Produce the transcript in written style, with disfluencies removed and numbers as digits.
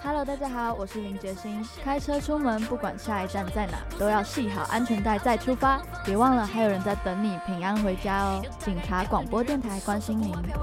Hello， 大家好，我是林杰欣。开车出门，不管下一站在哪，都要系好安全带再出发。别忘了，还有人在等你平安回家哦。警察广播电台关心您。